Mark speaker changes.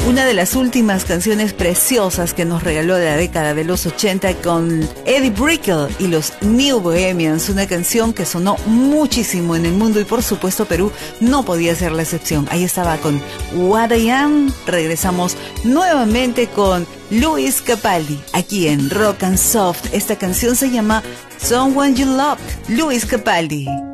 Speaker 1: Una de las últimas canciones preciosas que nos regaló la década de los 80 con Eddie Brickell y los New Bohemians, una canción que sonó muchísimo en el mundo y por supuesto Perú no podía ser la excepción. Ahí estaba con What I Am. Regresamos nuevamente con Lewis Capaldi aquí en Rock and Soft. Esta canción se llama Someone You Love, Lewis Capaldi.